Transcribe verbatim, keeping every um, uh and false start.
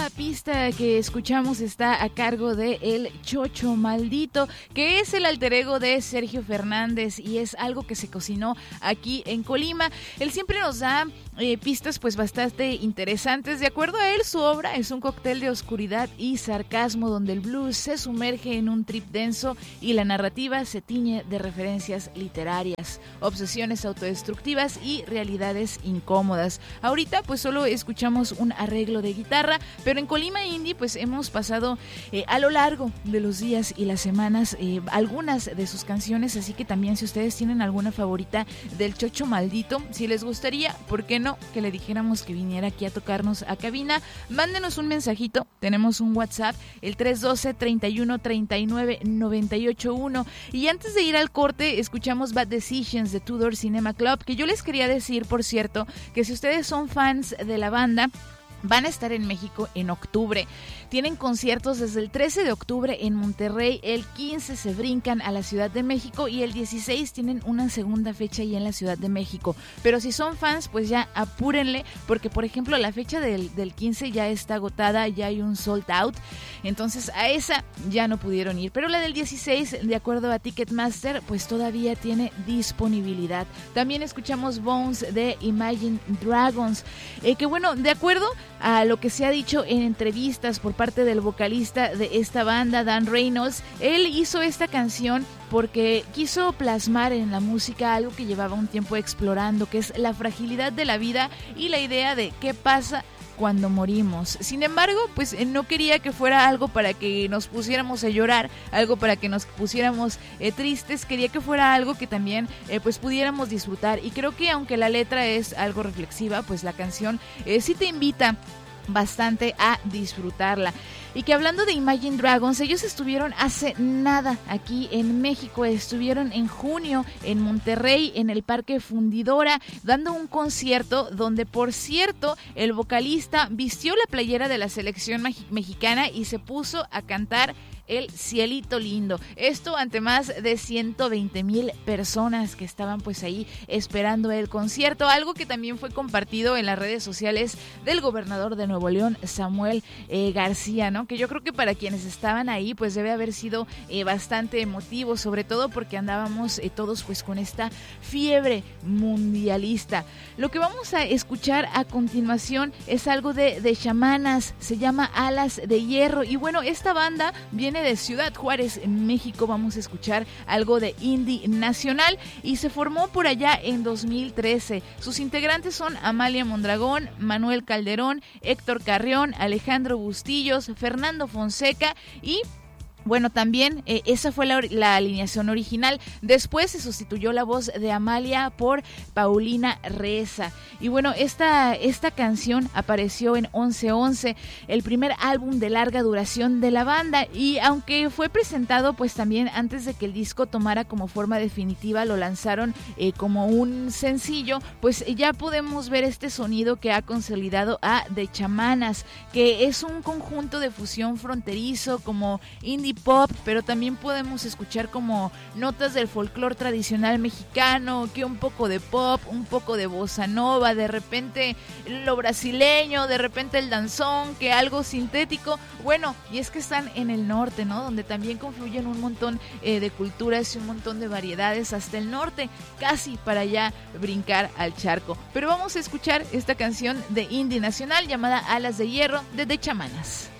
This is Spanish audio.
esta pista que escuchamos está a cargo de El Chocho Maldito, que es el alter ego de Sergio Fernández y es algo que se cocinó aquí en Colima. Él siempre nos da eh, pistas pues bastante interesantes. De acuerdo a él, su obra es un cóctel de oscuridad y sarcasmo donde el blues se sumerge en un trip denso y la narrativa se tiñe de referencias literarias, obsesiones autodestructivas y realidades incómodas. Ahorita pues solo escuchamos un arreglo de guitarra, pero en Colima Indie pues hemos pasado eh, a lo largo de los días y las semanas eh, algunas de sus canciones, así que también si ustedes tienen alguna favorita del Chocho Maldito, si les gustaría, ¿por qué no? Que le dijéramos que viniera aquí a tocarnos a cabina, mándenos un mensajito, tenemos un WhatsApp, el tres uno dos, treinta y uno, treinta y nueve, noventa y ocho uno, y antes de ir al corte escuchamos Bad Decisions de Tudor Cinema Club, que yo les quería decir, por cierto, que si ustedes son fans de la banda, van a estar en México en octubre. Tienen conciertos desde el trece de octubre en Monterrey, el quince se brincan a la Ciudad de México y el dieciséis tienen una segunda fecha ahí en la Ciudad de México. Pero si son fans, pues ya apúrenle, porque por ejemplo la fecha del, del quince ya está agotada, ya hay un sold out, entonces a esa ya no pudieron ir. Pero la del dieciséis, de acuerdo a Ticketmaster, pues todavía tiene disponibilidad. También escuchamos Bones de Imagine Dragons, eh, que bueno, de acuerdo a lo que se ha dicho en entrevistas por parte del vocalista de esta banda, Dan Reynolds, él hizo esta canción porque quiso plasmar en la música algo que llevaba un tiempo explorando, que es la fragilidad de la vida y la idea de qué pasa cuando morimos. Sin embargo, pues no quería que fuera algo para que nos pusiéramos a llorar, algo para que nos pusiéramos eh, tristes, quería que fuera algo que también eh, pues pudiéramos disfrutar, y creo que aunque la letra es algo reflexiva, pues la canción eh, sí te invita bastante a disfrutarla. Y que hablando de Imagine Dragons, ellos estuvieron hace nada aquí en México, estuvieron en junio en Monterrey, en el Parque Fundidora, dando un concierto donde, por cierto, el vocalista vistió la playera de la selección mexicana y se puso a cantar El Cielito Lindo. Esto ante más de ciento veinte mil personas que estaban pues ahí esperando el concierto, algo que también fue compartido en las redes sociales del gobernador de Nuevo León, Samuel eh, García, ¿no? Que yo creo que para quienes estaban ahí pues debe haber sido eh, bastante emotivo, sobre todo porque andábamos eh, todos pues con esta fiebre mundialista. Lo que vamos a escuchar a continuación es algo de, de Chamanas, se llama Alas de Hierro, y bueno, esta banda viene de Ciudad Juárez, en México. Vamos a escuchar algo de indie nacional y se formó por allá en dos mil trece. Sus integrantes son Amalia Mondragón, Manuel Calderón, Héctor Carrión, Alejandro Bustillos, Fernando Fonseca y bueno, también eh, esa fue la, la alineación original. Después se sustituyó la voz de Amalia por Paulina Reza. Y bueno, esta, esta canción apareció en once once, el primer álbum de larga duración de la banda. Y aunque fue presentado pues también antes de que el disco tomara como forma definitiva, lo lanzaron eh, como un sencillo, pues ya podemos ver este sonido que ha consolidado a The Chamanas, que es un conjunto de fusión fronterizo como indie pop, pero también podemos escuchar como notas del folclore tradicional mexicano, que un poco de pop, un poco de bossa nova, de repente lo brasileño, de repente el danzón, que algo sintético. Bueno, y es que están en el norte, ¿no? Donde también confluyen un montón eh, de culturas y un montón de variedades hasta el norte, casi para allá brincar al charco. Pero vamos a escuchar esta canción de indie nacional llamada Alas de Hierro de The Chamanas.